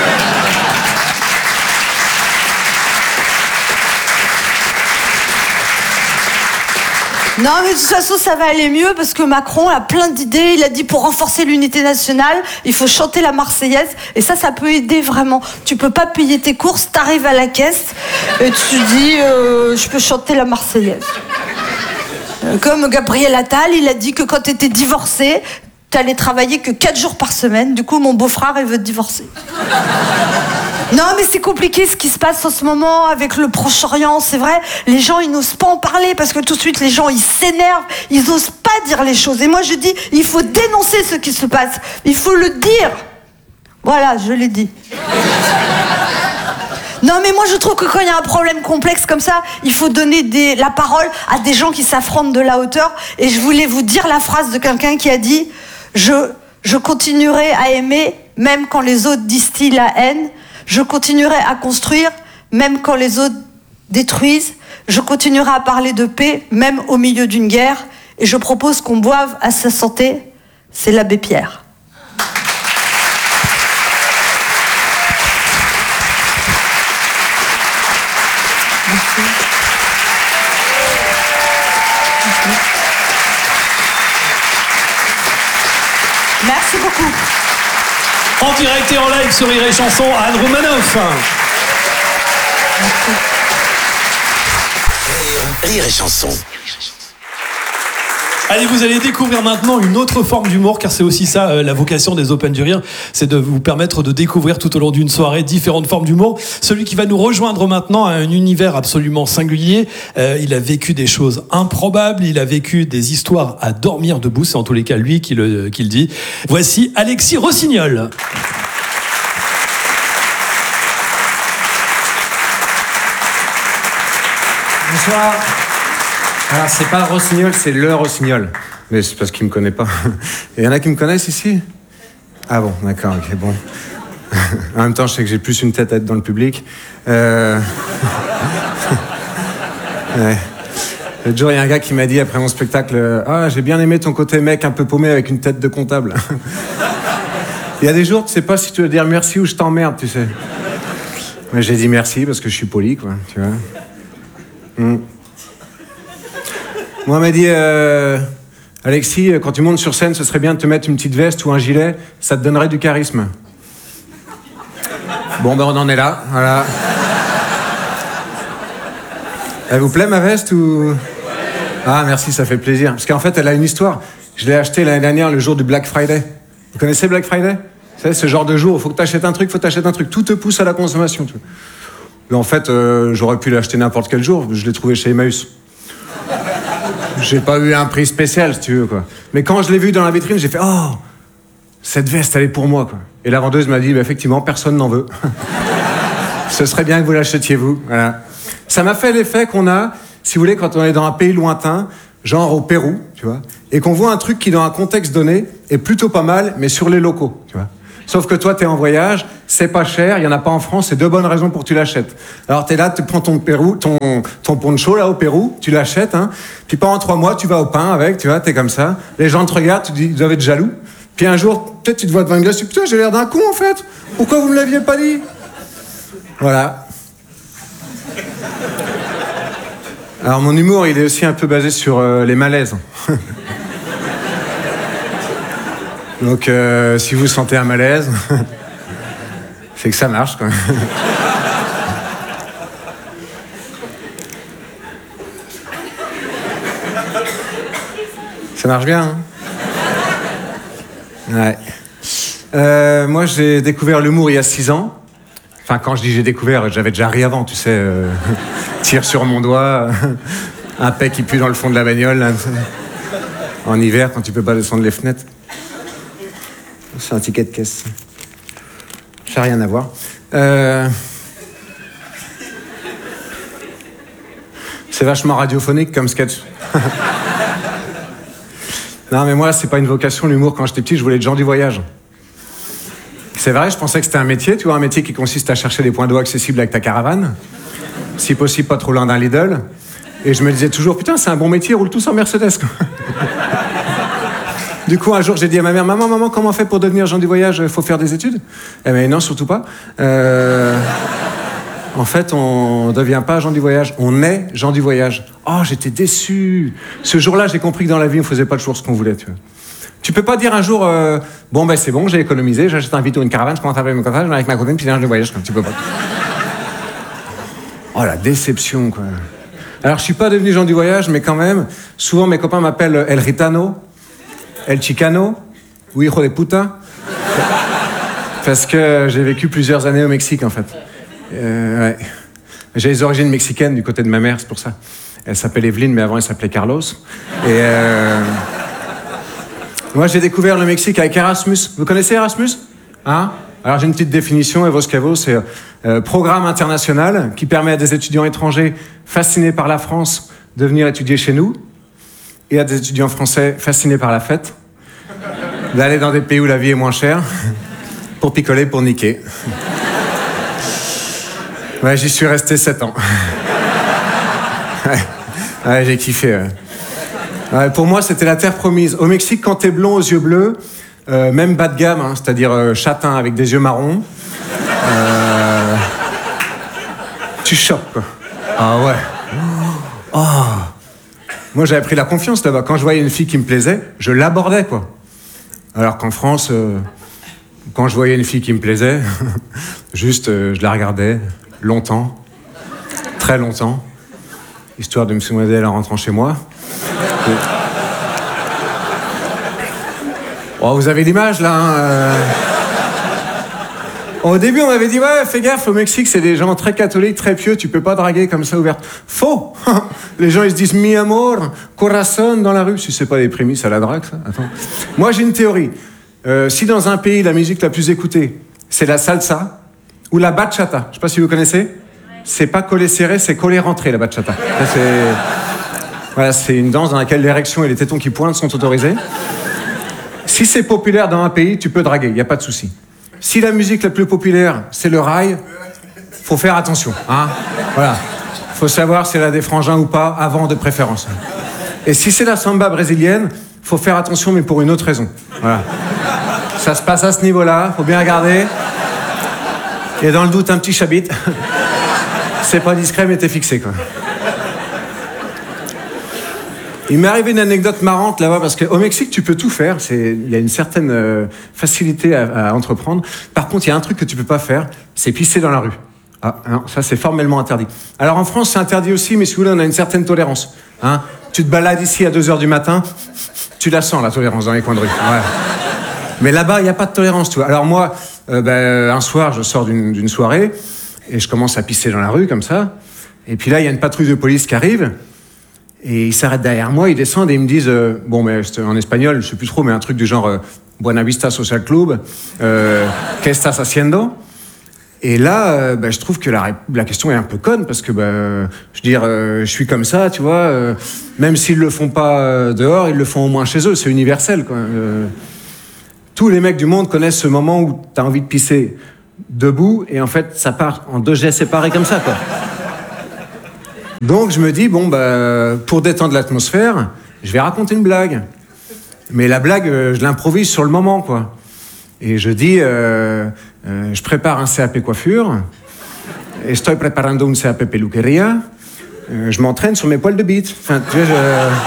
Non, mais de toute façon, ça va aller mieux parce que Macron a plein d'idées. Il a dit pour renforcer l'unité nationale, il faut chanter la Marseillaise. Et ça peut aider vraiment. Tu peux pas payer tes courses, t'arrives à la caisse et tu dis je peux chanter la Marseillaise. Comme Gabriel Attal, il a dit que quand t'étais divorcé, t'allais travailler que 4 jours par semaine. Du coup, mon beau-frère, il veut te divorcer. Non, mais c'est compliqué ce qui se passe en ce moment avec le Proche-Orient, c'est vrai. Les gens, ils n'osent pas en parler parce que tout de suite, les gens, ils s'énervent. Ils n'osent pas dire les choses. Et moi, je dis, il faut dénoncer ce qui se passe. Il faut le dire. Voilà, je l'ai dit. Non, mais moi, je trouve que quand il y a un problème complexe comme ça, il faut donner la parole à des gens qui s'affrontent de la hauteur. Et je voulais vous dire la phrase de quelqu'un qui a dit « Je continuerai à aimer, même quand les autres distillent la haine. Je continuerai à construire, même quand les autres détruisent. Je continuerai à parler de paix, même au milieu d'une guerre. Et je propose qu'on boive à sa santé. C'est l'abbé Pierre. » Merci. Merci beaucoup. En direct et en live sur Rire et Chanson, Anne Roumanoff. Rire et Chanson. Allez, vous allez découvrir maintenant une autre forme d'humour, car c'est aussi ça la vocation des Open du Rire, c'est de vous permettre de découvrir tout au long d'une soirée différentes formes d'humour. Celui qui va nous rejoindre maintenant a un univers absolument singulier. Il a vécu des choses improbables, il a vécu des histoires à dormir debout, c'est en tous les cas lui qui le dit. Voici Alexis Rossignol. Bonsoir. Alors, c'est pas Rossignol, c'est le Rossignol. Mais c'est parce qu'il me connaît pas. Il y en a qui me connaissent ici? Ah bon, d'accord, ok, bon. En même temps, je sais que j'ai plus une tête à être dans le public. Ouais. L'autre jour, il y a un gars qui m'a dit après mon spectacle « Ah, j'ai bien aimé ton côté mec un peu paumé avec une tête de comptable. » Il y a des jours, tu sais pas si tu veux dire merci ou je t'emmerde, tu sais. Mais j'ai dit merci parce que je suis poli, quoi, tu vois. Moi, on m'a dit Alexis, quand tu montes sur scène, ce serait bien de te mettre une petite veste ou un gilet, ça te donnerait du charisme. Bon, ben on en est là, voilà. Elle vous plaît, ma veste, ou... Ah, merci, ça fait plaisir. Parce qu'en fait, elle a une histoire. Je l'ai achetée l'année dernière, le jour du Black Friday. Vous connaissez Black Friday? Vous savez, ce genre de jour, il faut que tu achètes un truc, tout te pousse à la consommation. Mais en fait, j'aurais pu l'acheter n'importe quel jour, je l'ai trouvé chez Emmaüs. J'ai pas eu un prix spécial, si tu veux, quoi. Mais quand je l'ai vu dans la vitrine, j'ai fait « Oh, cette veste, elle est pour moi, quoi. » Et la vendeuse m'a dit bah, « Effectivement, personne n'en veut. Ce serait bien que vous l'achetiez, vous. » Voilà. Ça m'a fait l'effet qu'on a, si vous voulez, quand on est dans un pays lointain, genre au Pérou, tu vois, et qu'on voit un truc qui, dans un contexte donné, est plutôt pas mal, mais sur les locaux, tu vois. Sauf que toi, t'es en voyage, c'est pas cher, il y en a pas en France, c'est 2 bonnes raisons pour que tu l'achètes. Alors t'es là, tu prends ton poncho là au Pérou, tu l'achètes, hein, puis pendant 3 mois, tu vas au pain avec, tu vois, t'es comme ça. Les gens te regardent, tu dis, ils doivent être jaloux. Puis un jour, peut-être tu te vois devant une glace, tu dis, putain, j'ai l'air d'un con en fait. Pourquoi vous me l'aviez pas dit? Voilà. Alors mon humour, il est aussi un peu basé sur les malaises. Donc si vous sentez un malaise, c'est que ça marche quoi. Ça marche bien, hein? Ouais. Moi j'ai découvert l'humour il y a 6 ans. Enfin, quand je dis j'ai découvert, j'avais déjà ri avant, tu sais. Tire sur mon doigt, un pet qui pue dans le fond de la bagnole, là, en hiver, quand tu peux pas descendre les fenêtres. C'est un ticket de caisse. Ça n'a rien à voir. C'est vachement radiophonique comme sketch. Non, mais moi, c'est pas une vocation, l'humour. Quand j'étais petit, je voulais être Jean du voyage. C'est vrai, je pensais que c'était un métier, tu vois, un métier qui consiste à chercher des points d'eau accessibles avec ta caravane. Si possible, pas trop loin d'un Lidl. Et je me disais toujours, putain, c'est un bon métier, ils roulent tous en Mercedes, quoi. Du coup, un jour, j'ai dit à ma mère, maman, comment on fait pour devenir Jean du voyage? Faut faire des études? Eh bien, non, surtout pas. En fait, on devient pas Jean du voyage, on est Jean du voyage. Oh, j'étais déçu. Ce jour-là, j'ai compris que dans la vie, on faisait pas toujours ce qu'on voulait, tu vois. Tu peux pas dire un jour, bon, ben c'est bon, j'ai économisé, j'achète un Vito, une caravane, je commence à faire mon contrat, je vais avec ma copine, puis je viens de voyage, comme tu peux pas. Oh, la déception, quoi. Alors, je suis pas devenu Jean du voyage, mais quand même, souvent mes copains m'appellent El Ritano, El Chicano, ou Hijo de puta, parce que j'ai vécu plusieurs années au Mexique, en fait. Ouais. J'ai les origines mexicaines du côté de ma mère, c'est pour ça. Elle s'appelle Evelyne, mais avant elle s'appelait Carlos. Et moi, j'ai découvert le Mexique avec Erasmus. Vous connaissez Erasmus? Hein? Alors, j'ai une petite définition. Evoscavo, c'est programme international qui permet à des étudiants étrangers fascinés par la France de venir étudier chez nous et à des étudiants français fascinés par la fête d'aller dans des pays où la vie est moins chère pour picoler, pour niquer. Ouais, j'y suis resté 7 ans. Ouais, j'ai kiffé. Ouais, pour moi, c'était la terre promise. Au Mexique, quand t'es blond aux yeux bleus, même bas de gamme, hein, c'est-à-dire châtain avec des yeux marrons, tu chopes, quoi. Ah ouais. Oh. Moi, j'avais pris la confiance là-bas. Quand je voyais une fille qui me plaisait, je l'abordais, quoi. Alors qu'en France, quand je voyais une fille qui me plaisait, juste, je la regardais longtemps, très longtemps, histoire de me soumettre en rentrant chez moi. Oh, vous avez l'image, là, hein, Au début, on m'avait dit, ouais, fais gaffe, au Mexique, c'est des gens très catholiques, très pieux, tu peux pas draguer comme ça ouverte. Faux. Les gens, ils se disent, mi amor, corazón, dans la rue. Si c'est pas des prémices à la drague, ça. Attends. Moi, j'ai une théorie. Si dans un pays, la musique la plus écoutée, c'est la salsa ou la bachata, je sais pas si vous connaissez, c'est pas collé serré, c'est collé rentré, la bachata. Voilà, c'est une danse dans laquelle l'érection et les tétons qui pointent sont autorisés. Si c'est populaire dans un pays, tu peux draguer, il n'y a pas de souci. Si la musique la plus populaire, c'est le rail, faut faire attention. Hein, voilà. Faut savoir si elle a des frangins ou pas, avant de préférence. Et si c'est la samba brésilienne, faut faire attention, mais pour une autre raison. Voilà. Ça se passe à ce niveau-là, faut bien regarder. Et dans le doute, un petit chabit. C'est pas discret, mais t'es fixé, quoi. Il m'est arrivé une anecdote marrante là-bas, parce qu'au Mexique, tu peux tout faire. Il y a une certaine facilité à entreprendre. Par contre, il y a un truc que tu peux pas faire, c'est pisser dans la rue. Ah, non, ça, c'est formellement interdit. Alors, en France, c'est interdit aussi, mais si vous voulez, on a une certaine tolérance. Hein, tu te balades ici à 2h du matin, tu la sens, la tolérance, dans les coins de rue. Ouais. Mais là-bas, il n'y a pas de tolérance, tu vois. Alors moi, un soir, je sors d'une soirée, et je commence à pisser dans la rue, comme ça. Et puis là, il y a une patrouille de police qui arrive, et ils s'arrêtent derrière moi, ils descendent et ils me disent, bon, mais en espagnol, je sais plus trop, mais un truc du genre, Buena Vista Social Club, ¿Qué estás haciendo? Et là, je trouve que la question est un peu conne, parce que, je veux dire, je suis comme ça, tu vois, même s'ils le font pas dehors, ils le font au moins chez eux, c'est universel, quoi. Tous les mecs du monde connaissent ce moment où t'as envie de pisser debout, et en fait, ça part en 2 jets séparés comme ça, quoi. Donc, je me dis, bon, pour détendre l'atmosphère, je vais raconter une blague. Mais la blague, je l'improvise sur le moment, quoi. Et je dis, je prépare un CAP coiffure, estoy preparando un CAP peluquería, je m'entraîne sur mes poils de bite. Enfin, tu vois,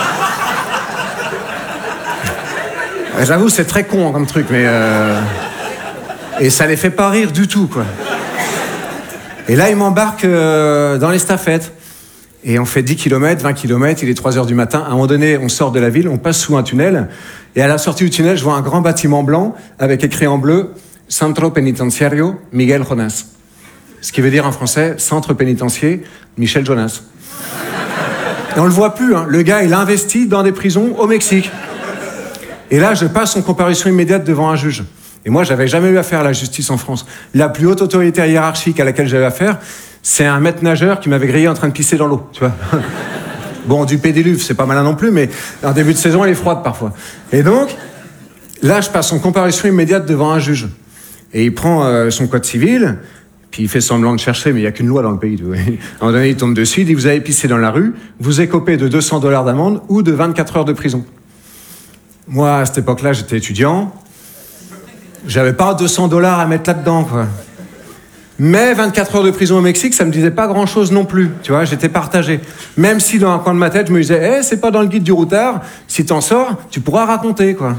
j'avoue, c'est très con comme truc, mais... Et ça les fait pas rire du tout, quoi. Et là, ils m'embarquent dans l'estafette. Et on fait 10 km, 20 km, il est 3h du matin. À un moment donné, on sort de la ville, on passe sous un tunnel. Et à la sortie du tunnel, je vois un grand bâtiment blanc avec écrit en bleu « Centro Penitenciario Miguel Jonas ». Ce qui veut dire en français « Centre pénitentiaire Michel Jonas ». Et on le voit plus, hein. Le gars, il investit dans des prisons au Mexique. Et là, je passe en comparution immédiate devant un juge. Et moi, j'avais jamais eu affaire à la justice en France. La plus haute autorité hiérarchique à laquelle j'avais affaire, c'est un maître nageur qui m'avait grillé en train de pisser dans l'eau, tu vois. Bon, du pédiluve, c'est pas malin non plus, mais en début de saison, elle est froide parfois. Et donc, là, je passe en comparution immédiate devant un juge. Et il prend son code civil, puis il fait semblant de chercher, mais il n'y a qu'une loi dans le pays. Tu vois. À un moment donné, il tombe dessus, il dit « Vous avez pissé dans la rue, vous écopez de $200 d'amende ou de 24 heures de prison. » Moi, à cette époque-là, j'étais étudiant. J'avais pas $200 à mettre là-dedans, quoi. Mais 24 heures de prison au Mexique, ça me disait pas grand-chose non plus, tu vois, j'étais partagé. Même si dans un coin de ma tête, je me disais, c'est pas dans le guide du routard, si t'en sors, tu pourras raconter, quoi.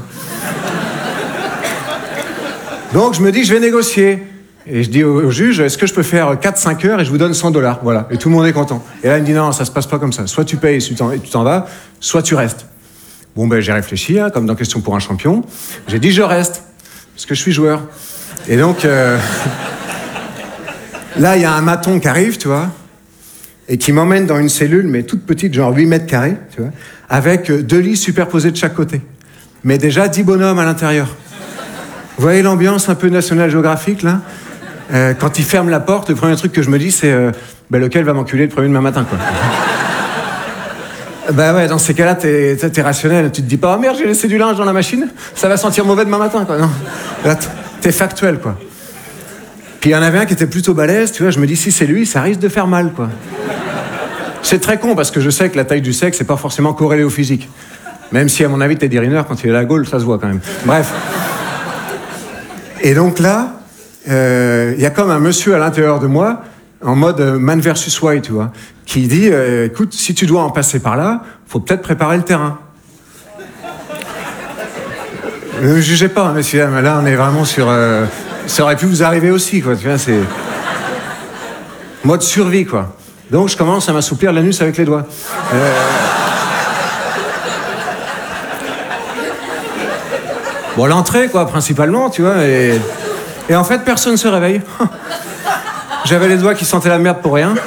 Donc je me dis, je vais négocier. Et je dis au juge, est-ce que je peux faire 4-5 heures et je vous donne $100, voilà. Et tout le monde est content. Et là, il me dit, non, ça se passe pas comme ça. Soit tu payes et tu t'en vas, soit tu restes. Bon, j'ai réfléchi, hein, comme dans Question pour un champion. J'ai dit, je reste, parce que je suis joueur. Et donc... Là, il y a un maton qui arrive, tu vois, et qui m'emmène dans une cellule, mais toute petite, genre 8 mètres carrés, tu vois, avec 2 lits superposés de chaque côté. Mais déjà 10 bonhommes à l'intérieur. Vous voyez l'ambiance un peu National Geographic, là ? Quand il ferme la porte, le premier truc que je me dis, c'est lequel va m'enculer le premier demain matin, quoi. Ouais, dans ces cas-là, t'es rationnel. Tu te dis pas, oh merde, j'ai laissé du linge dans la machine, ça va sentir mauvais demain matin, quoi. Non. Là, t'es factuel, quoi. Puis il y en avait un qui était plutôt balèze, tu vois, je me dis, si c'est lui, ça risque de faire mal, quoi. C'est très con, parce que je sais que la taille du sexe, c'est pas forcément corrélé au physique. Même si, à mon avis, Teddy Riner, quand il est à la Gaule, ça se voit quand même. Bref. Et donc là, il y a comme un monsieur à l'intérieur de moi, en mode man versus wild, tu vois, qui dit, écoute, si tu dois en passer par là, faut peut-être préparer le terrain. Ne me jugez pas, messieurs, mais là, on est vraiment sur... ça aurait pu vous arriver aussi, quoi. Tu vois, c'est mode survie, quoi. Donc je commence à m'assouplir l'anus avec les doigts. Bon, l'entrée, quoi, principalement, tu vois. Et en fait, personne se réveille. J'avais les doigts qui sentaient la merde pour rien.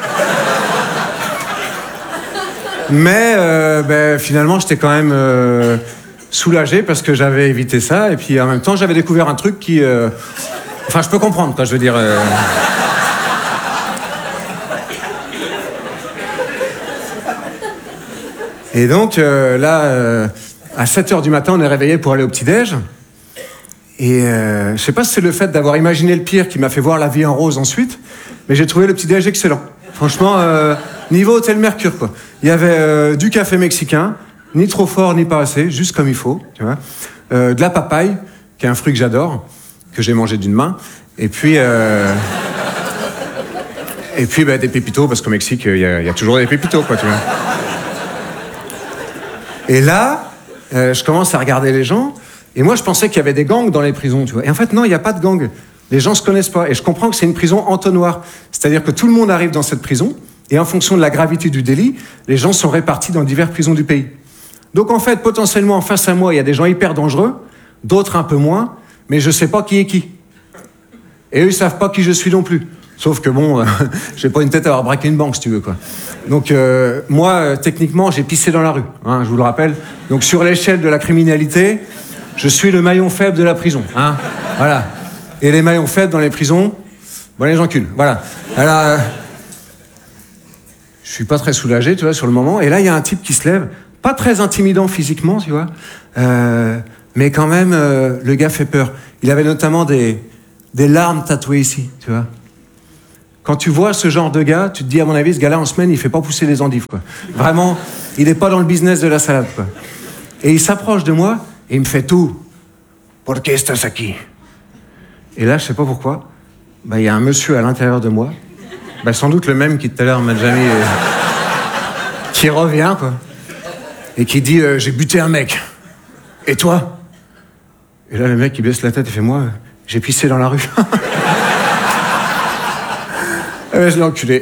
Mais finalement, j'étais quand même soulagé parce que j'avais évité ça. Et puis en même temps, j'avais découvert un truc qui... Enfin, je peux comprendre, quoi, je veux dire... Et donc, là, à 7h du matin, on est réveillé pour aller au petit-déj. Et je sais pas si c'est le fait d'avoir imaginé le pire qui m'a fait voir la vie en rose ensuite, mais j'ai trouvé le petit-déj excellent. Franchement, niveau Hôtel Mercure, quoi. Il y avait du café mexicain, ni trop fort, ni pas assez, juste comme il faut, tu vois. De la papaye, qui est un fruit que j'adore, que j'ai mangé d'une main, et puis des pépitos, parce qu'au Mexique, il y a toujours des pépitos, quoi, tu vois. Et là, je commence à regarder les gens, et moi, je pensais qu'il y avait des gangs dans les prisons, tu vois. Et en fait, non, il n'y a pas de gang. Les gens se connaissent pas. Et je comprends que c'est une prison entonnoir. C'est-à-dire que tout le monde arrive dans cette prison, et en fonction de la gravité du délit, les gens sont répartis dans diverses prisons du pays. Donc, en fait, potentiellement, face à moi, il y a des gens hyper dangereux, d'autres un peu moins, mais je sais pas qui est qui. Et eux, ils savent pas qui je suis non plus. Sauf que bon, j'ai pas une tête à avoir braqué une banque, si tu veux, quoi. Donc, moi, techniquement, j'ai pissé dans la rue, hein, je vous le rappelle. Donc, sur l'échelle de la criminalité, je suis le maillon faible de la prison, hein. Voilà. Et les maillons faibles dans les prisons, bon, les enculent, voilà. Alors, je suis pas très soulagé, tu vois, sur le moment. Et là, il y a un type qui se lève, pas très intimidant physiquement, tu vois, mais quand même, le gars fait peur. Il avait notamment des des larmes tatouées ici, tu vois. Quand tu vois ce genre de gars, tu te dis, à mon avis, ce gars-là, en semaine, il fait pas pousser des endives, quoi. Vraiment, il n'est pas dans le business de la salade, quoi. Et il s'approche de moi et il me fait tout. Por qué estás aquí? Et là, je sais pas pourquoi, il y a un monsieur à l'intérieur de moi, sans doute le même qui tout à l'heure m'a déjà mis, qui revient, quoi, et qui dit, j'ai buté un mec. Et toi? Et là, le mec, il baisse la tête et fait, moi, j'ai pissé dans la rue. Je l'ai enculé.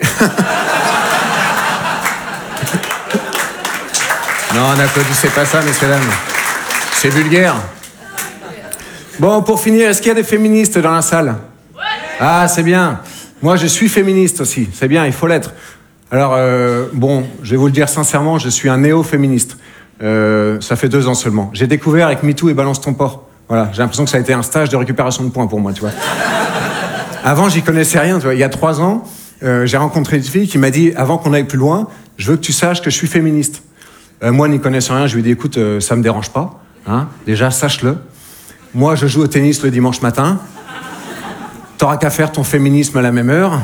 Non, n'applaudissez pas ça, messieurs, dames. C'est vulgaire. Bon, pour finir, est-ce qu'il y a des féministes dans la salle? Ah, c'est bien. Moi, je suis féministe aussi. C'est bien, il faut l'être. Alors, je vais vous le dire sincèrement, je suis un néo-féministe. Ça fait 2 ans seulement. J'ai découvert avec MeToo et Balance ton porc. Voilà, j'ai l'impression que ça a été un stage de récupération de points pour moi, tu vois. Avant, j'y connaissais rien, tu vois. Il y a 3 ans, j'ai rencontré une fille qui m'a dit, avant qu'on aille plus loin, je veux que tu saches que je suis féministe. Moi, n'y connaissant rien, je lui ai dit, écoute, ça me dérange pas. Hein, déjà, sache-le. Moi, je joue au tennis le dimanche matin. T'auras qu'à faire ton féminisme à la même heure.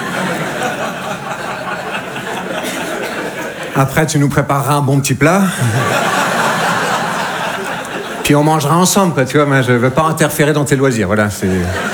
Après, tu nous prépareras un bon petit plat. Puis on mangera ensemble, quoi, tu vois. Moi, je veux pas interférer dans tes loisirs, voilà, c'est...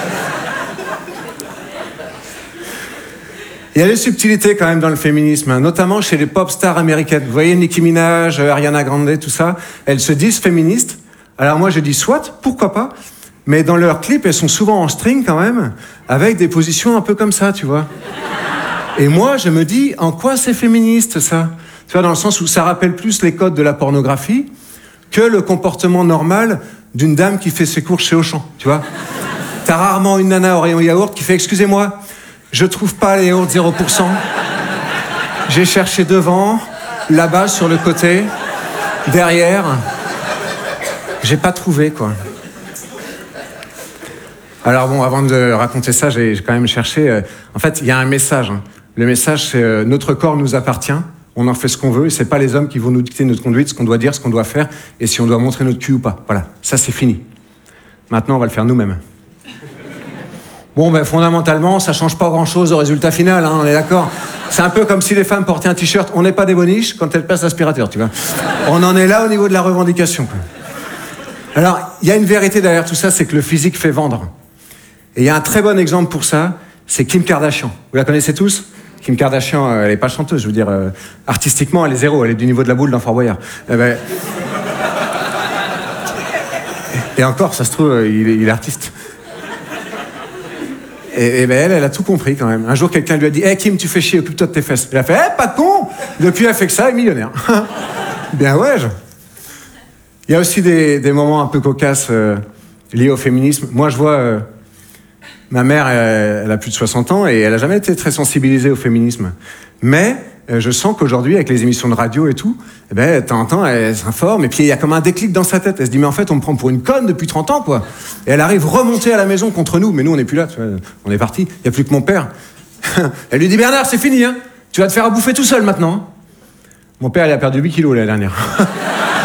Il y a des subtilités quand même dans le féminisme, notamment chez les pop stars américaines. Vous voyez Nicki Minaj, Ariana Grande, tout ça, elles se disent féministes. Alors moi je dis soit, pourquoi pas, mais dans leurs clips elles sont souvent en string quand même, avec des positions un peu comme ça, tu vois. Et moi je me dis, en quoi c'est féministe ça? Tu vois, dans le sens où ça rappelle plus les codes de la pornographie que le comportement normal d'une dame qui fait ses courses chez Auchan, tu vois. T'as rarement une nana au rayon yaourt qui fait, excusez-moi, je trouve pas les yaourts 0%. J'ai cherché devant, là-bas, sur le côté, derrière. J'ai pas trouvé, quoi. Alors bon, avant de raconter ça, j'ai quand même cherché... En fait, il y a un message. Hein. Le message, c'est notre corps nous appartient, on en fait ce qu'on veut, et c'est pas les hommes qui vont nous dicter notre conduite, ce qu'on doit dire, ce qu'on doit faire, et si on doit montrer notre cul ou pas. Voilà, ça c'est fini. Maintenant, on va le faire nous-mêmes. Bon, fondamentalement, ça change pas grand-chose au résultat final, hein, on est d'accord. C'est un peu comme si les femmes portaient un t-shirt « On n'est pas des boniches » quand elles passent l'aspirateur, tu vois. On en est là au niveau de la revendication. Alors, il y a une vérité derrière tout ça, c'est que le physique fait vendre. Et il y a un très bon exemple pour ça, c'est Kim Kardashian. Vous la connaissez tous? Kim Kardashian, elle est pas chanteuse, je veux dire, artistiquement, elle est zéro, elle est du niveau de la boule d'un Fort Boyard. Et encore, ça se trouve, il est artiste. Et elle a tout compris quand même. Un jour, quelqu'un lui a dit « Hey Kim, tu fais chier, occupe-toi de tes fesses. » Elle a fait « Hey, pas de con !» Depuis, elle fait que ça, elle est millionnaire. Bien ouais. Il y a aussi des moments un peu cocasses liés au féminisme. Moi, je vois... ma mère, elle a plus de 60 ans et elle a jamais été très sensibilisée au féminisme. Mais je sens qu'aujourd'hui, avec les émissions de radio et tout, de temps en temps, elle s'informe et puis il y a comme un déclic dans sa tête. Elle se dit, mais en fait, on me prend pour une conne depuis 30 ans, quoi. Et elle arrive remonter à la maison contre nous. Mais nous, on n'est plus là, tu vois, on est partis. Il n'y a plus que mon père. Elle lui dit, Bernard, c'est fini, hein. Tu vas te faire à bouffer tout seul maintenant. Hein. Mon père, il a perdu 8 kilos l'année dernière.